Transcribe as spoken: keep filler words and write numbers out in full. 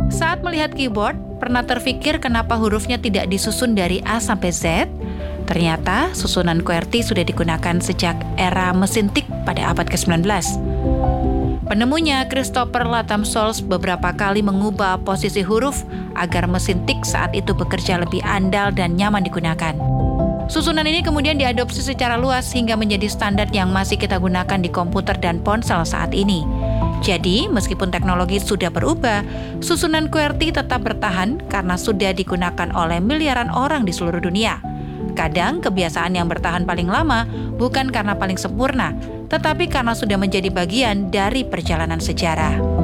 Saat melihat keyboard, pernah terfikir kenapa hurufnya tidak disusun dari A sampai Z? Ternyata susunan QWERTY sudah digunakan sejak era mesin tik pada abad ke sembilan belas. Penemunya, Christopher Latham Scholes, beberapa kali mengubah posisi huruf agar mesin tik saat itu bekerja lebih andal dan nyaman digunakan. Susunan ini kemudian diadopsi secara luas hingga menjadi standar yang masih kita gunakan di komputer dan ponsel saat ini. Jadi, meskipun teknologi sudah berubah, susunan QWERTY tetap bertahan karena sudah digunakan oleh miliaran orang di seluruh dunia. Kadang, kebiasaan yang bertahan paling lama bukan karena paling sempurna, tetapi karena sudah menjadi bagian dari perjalanan sejarah.